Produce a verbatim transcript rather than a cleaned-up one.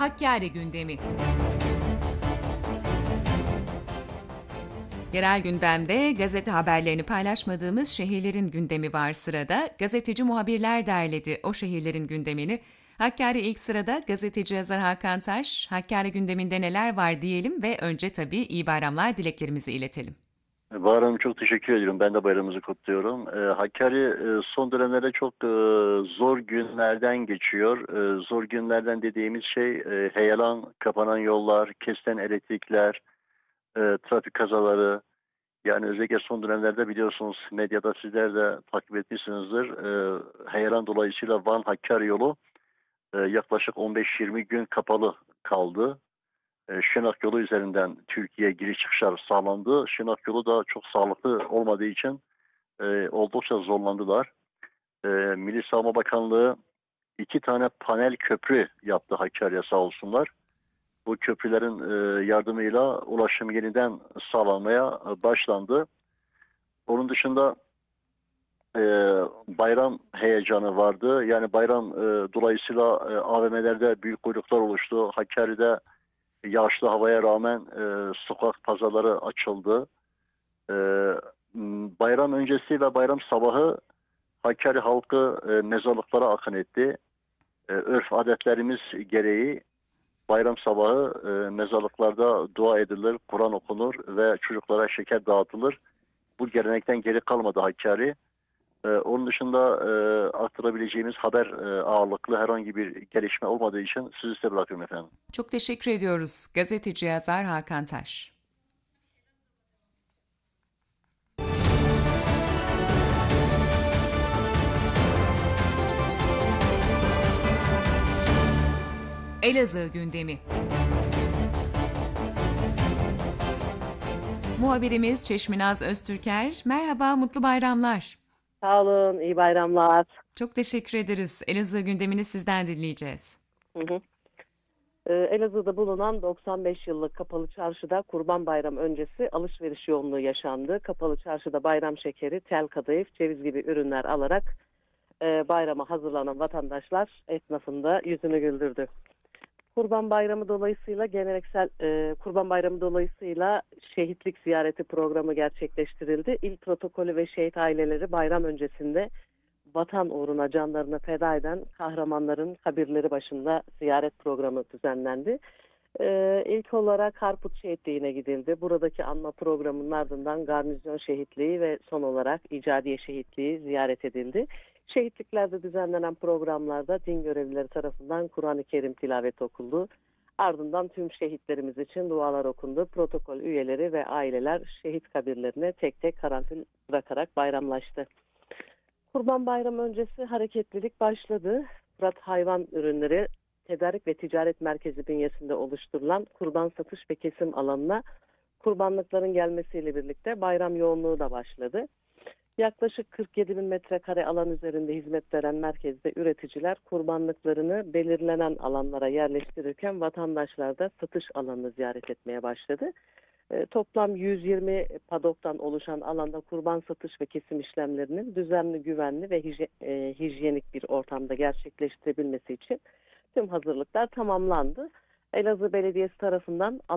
Hakkari gündemi. Yerel gündemde gazete haberlerini paylaşmadığımız şehirlerin gündemi var sırada. Gazeteci muhabirler derledi o şehirlerin gündemini. Hakkari ilk sırada, gazeteci yazar Hakan Taş. Hakkari gündeminde neler var diyelim ve önce tabii iyi bayramlar dileklerimizi iletelim. Bahar çok teşekkür ediyorum. Ben de bayramımızı kutluyorum. Ee, Hakkari e, son dönemlerde çok e, zor günlerden geçiyor. E, zor günlerden dediğimiz şey e, heyelan, kapanan yollar, kesilen elektrikler, e, trafik kazaları. Yani özellikle son dönemlerde biliyorsunuz medyada sizler de takip etmişsinizdir. E, heyelan dolayısıyla Van-Hakkari yolu e, yaklaşık on beş yirmi gün kapalı kaldı. E, Şırnak yolu üzerinden Türkiye giriş çıkışlar sağlandı. Şırnak yolu da çok sağlıklı olmadığı için e, oldukça zorlandılar. E, Milli Savunma Bakanlığı iki tane panel köprü yaptı Hakkari'ye sağ olsunlar. Bu köprülerin e, yardımıyla ulaşım yeniden sağlanmaya e, başlandı. Onun dışında e, bayram heyecanı vardı. Yani bayram e, dolayısıyla e, A V M'lerde büyük kuyruklar oluştu. Hakkari'de yağışlı havaya rağmen e, sokak pazarları açıldı. E, Bayram öncesi ve bayram sabahı Hakkari halkı e, mezarlıklara akın etti. E, örf adetlerimiz gereği bayram sabahı e, mezarlıklarda dua edilir, Kur'an okunur ve çocuklara şeker dağıtılır. Bu gelenekten geri kalmadı Hakkari. E, onun dışında e, aktarabileceğimiz haber e, ağırlıklı herhangi bir gelişme olmadığı için sizi size bırakıyorum efendim. Çok teşekkür ediyoruz. Gazeteci yazar Hakan Taş. Elazığ gündemi. Muhabirimiz Çeşminaz Öztürker. Merhaba, mutlu bayramlar. Sağ olun, iyi bayramlar. Çok teşekkür ederiz. Elazığ gündemini sizden dinleyeceğiz. Hı hı. Ee, Elazığ'da bulunan doksan beş yıllık Kapalı Çarşı'da Kurban Bayramı öncesi alışveriş yoğunluğu yaşandı. Kapalı Çarşı'da bayram şekeri, tel kadayıf, ceviz gibi ürünler alarak e, bayrama hazırlanan vatandaşlar esnafında yüzünü güldürdü. Kurban Bayramı dolayısıyla geleneksel e, Kurban Bayramı dolayısıyla şehitlik ziyareti programı gerçekleştirildi. İl protokolü ve şehit aileleri bayram öncesinde vatan uğruna canlarını feda eden kahramanların kabirleri başında ziyaret programı düzenlendi. Ee, ilk olarak Harput Şehitliği'ne gidildi. Buradaki anma programının ardından Garnizon Şehitliği ve son olarak İcadiye Şehitliği ziyaret edildi. Şehitliklerde düzenlenen programlarda din görevlileri tarafından Kur'an-ı Kerim tilaveti okundu. Ardından tüm şehitlerimiz için dualar okundu. Protokol üyeleri ve aileler şehit kabirlerine tek tek karanfil bırakarak bayramlaştı. Kurban Bayramı öncesi hareketlilik başladı. Fırat Hayvan Ürünleri Tedarik ve Ticaret Merkezi bünyesinde oluşturulan kurban satış ve kesim alanına kurbanlıkların gelmesiyle birlikte bayram yoğunluğu da başladı. Yaklaşık kırk yedi bin metrekare alan üzerinde hizmet veren merkezde üreticiler kurbanlıklarını belirlenen alanlara yerleştirirken vatandaşlar da satış alanını ziyaret etmeye başladı. E, toplam yüz yirmi padoktan oluşan alanda kurban satış ve kesim işlemlerinin düzenli, güvenli ve hijye, e, hijyenik bir ortamda gerçekleştirebilmesi için tüm hazırlıklar tamamlandı. Elazığ Belediyesi tarafından